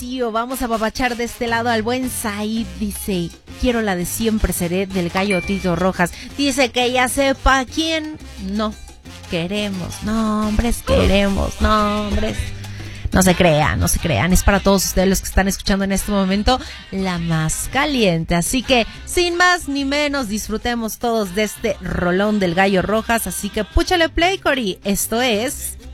Tío, vamos a papachar de este lado al buen Said. Dice, quiero la de Siempre Seré del Gallo Tito Rojas. Dice que ya sepa quién. No, queremos nombres, queremos nombres. No se crean, es para todos ustedes los que están escuchando en este momento la más caliente, así que sin más ni menos disfrutemos todos de este rolón del Gallo Rojas, así que púchale play, Cori, esto es